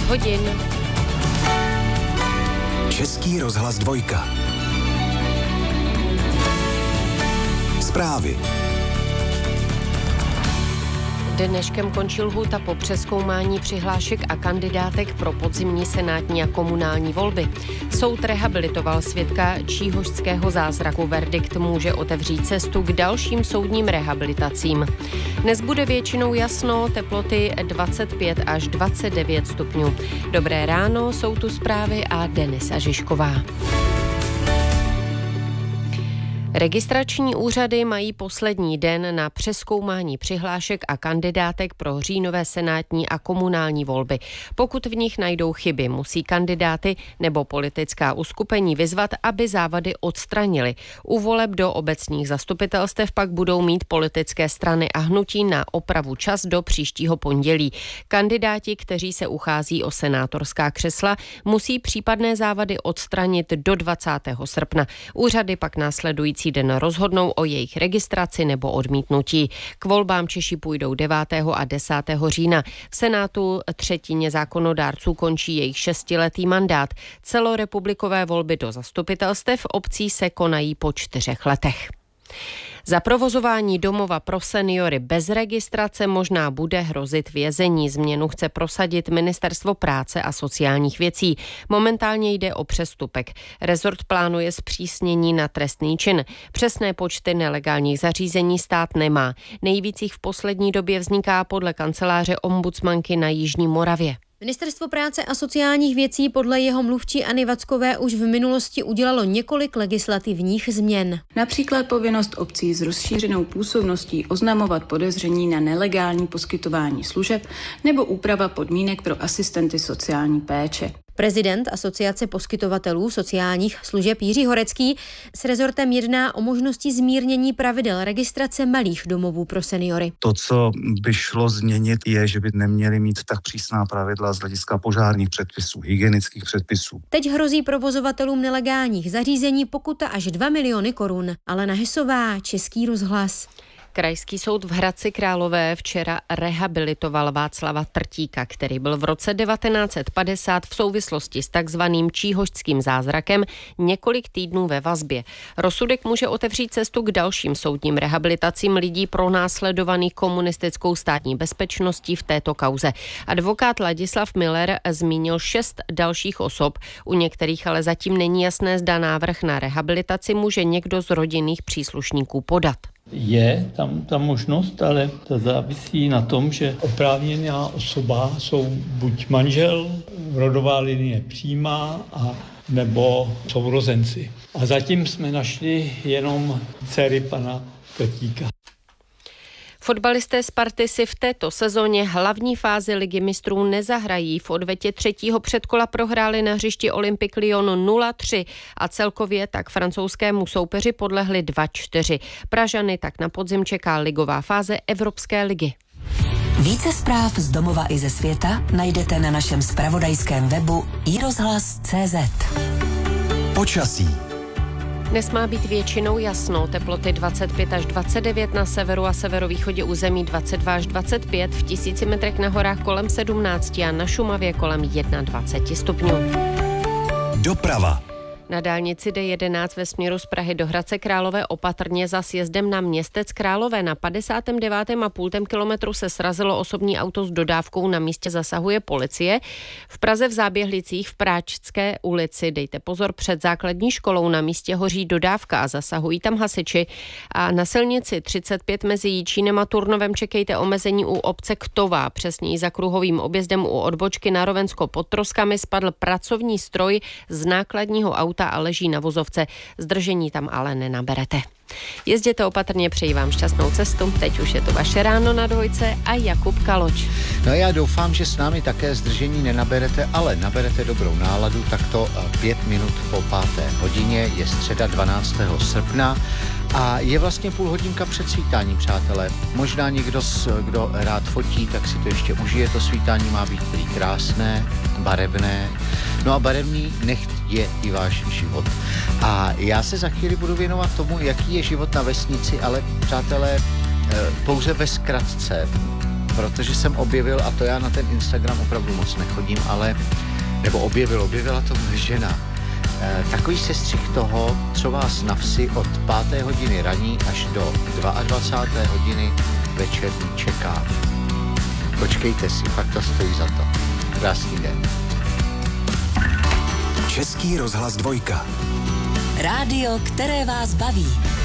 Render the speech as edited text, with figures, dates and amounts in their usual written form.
hodin. Český rozhlas 2. Zprávy. Dneškem končí lhůta po přezkoumání přihlášek a kandidátek pro podzimní senátní a komunální volby. Soud rehabilitoval svědka číhošského zázraku. Verdikt může otevřít cestu k dalším soudním rehabilitacím. Dnes bude většinou jasno, teploty 25 až 29 stupňů. Dobré ráno, jsou tu zprávy a Denisa Žižková. Registrační úřady mají poslední den na přezkoumání přihlášek a kandidátek pro říjnové senátní a komunální volby. Pokud v nich najdou chyby, musí kandidáty nebo politická uskupení vyzvat, aby závady odstranili. U voleb do obecních zastupitelstev pak budou mít politické strany a hnutí na opravu čas do příštího pondělí. Kandidáti, kteří se uchází o senátorská křesla, musí případné závady odstranit do 20. srpna. Úřady pak následující den rozhodnou o jejich registraci nebo odmítnutí. K volbám Češi půjdou 9. a 10. října. V Senátu třetině zákonodárců končí jejich 6letý mandát. Celorepublikové volby do zastupitelstev obcí se konají po 4 letech. Za provozování domova pro seniory bez registrace možná bude hrozit vězení. Změnu chce prosadit Ministerstvo práce a sociálních věcí. Momentálně jde o přestupek. Rezort plánuje zpřísnění na trestný čin. Přesné počty nelegálních zařízení stát nemá. Nejvíc jich v poslední době vzniká podle kanceláře ombudsmanky na Jižní Moravě. Ministerstvo práce a sociálních věcí podle jeho mluvčí Anny Vackové už v minulosti udělalo několik legislativních změn. Například povinnost obcí s rozšířenou působností oznamovat podezření na nelegální poskytování služeb nebo úprava podmínek pro asistenty sociální péče. Prezident Asociace poskytovatelů sociálních služeb Jiří Horecký s rezortem jedná o možnosti zmírnění pravidel registrace malých domovů pro seniory. To, co by šlo změnit, je, že by neměli mít tak přísná pravidla z hlediska požárních předpisů, hygienických předpisů. Teď hrozí provozovatelům nelegálních zařízení pokuta až 2 miliony korun. Alena Hesová, Český rozhlas. Krajský soud v Hradci Králové včera rehabilitoval Václava Trtíka, který byl v roce 1950 v souvislosti s takzvaným číhošským zázrakem několik týdnů ve vazbě. Rozsudek může otevřít cestu k dalším soudním rehabilitacím lidí pronásledovaných komunistickou státní bezpečností v této kauze. Advokát Ladislav Miller zmínil 6 dalších osob. U některých ale zatím není jasné, zda návrh na rehabilitaci může někdo z rodinných příslušníků podat. Je tam ta možnost, ale to závisí na tom, že oprávněná osoba jsou buď manžel, rodová linie přímá, a nebo sourozenci. A zatím jsme našli jenom dcery pana Trtíka. Fotbalisté Sparty si v této sezóně hlavní fázi Ligy mistrů nezahrají. V odvetě 3. předkola prohráli na hřišti Olympique Lyon 0-3 a celkově tak francouzskému soupeři podlehli 2-4. Pražany tak na podzim čeká ligová fáze Evropské ligy. Více zpráv z domova i ze světa najdete na našem zpravodajském webu iRozhlas.cz. Počasí. Dnes má být většinou jasno, teploty 25 až 29 na severu a severovýchodě území 22 až 25, v 1000 metrech na horách kolem 17 a na Šumavě kolem 21 stupňů. Doprava. Na dálnici D11 ve směru z Prahy do Hradce Králové opatrně za sjezdem na Městec Králové. Na 59,5 kilometru se srazilo osobní auto s dodávkou, na místě zasahuje policie. V Praze v Záběhlicích v Práčské ulici dejte pozor, před základní školou na místě hoří dodávka a zasahují tam hasiči. A na silnici 35 mezi Jičínem a Turnovem čekejte omezení u obce Ktová. Přesněji za kruhovým objezdem u odbočky na Rovensko pod Troskami spadl pracovní stroj z nákladního auta a leží na vozovce. Zdržení tam ale nenaberete. Jezděte opatrně, přeji vám šťastnou cestu. Teď už je to vaše ráno na Dvojce a Jakub Kaloč. No já doufám, že s námi také zdržení nenaberete, ale naberete dobrou náladu. Takto 5 minut po 5. hodině je středa 12. srpna a je vlastně půl hodinka před svítáním, přátelé. Možná někdo, kdo rád fotí, tak si to ještě užije. To svítání má být prý krásné, barevné. No a barevný nechť je i váš život. A já se za chvíli budu věnovat tomu, jaký je život na vesnici, ale přátelé, pouze ve zkratce. protože jsem objevil, a to já na ten Instagram opravdu moc nechodím, nebo objevila to moje žena, takový sestřih toho, co vás na vsi od 5. hodiny raní až do 22. hodiny večerní čeká. Počkejte si, fakt to stojí za to. Krásný den. Český rozhlas 2. Rádio, které vás baví.